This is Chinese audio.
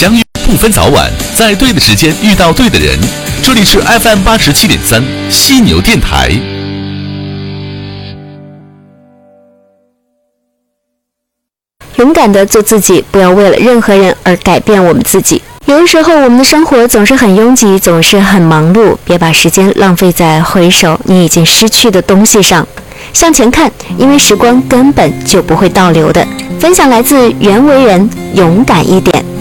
相遇不分早晚，在对的时间遇到对的人。这里是 FM87.3犀牛电台。 勇敢地做自己，不要为了任何人而改变我们自己。有的时候我们的生活总是很拥挤，总是很忙碌，别把时间浪费在回首你已经失去的东西上。向前看，因为时光根本就不会倒流的。分享来自袁惟仁，勇敢一点。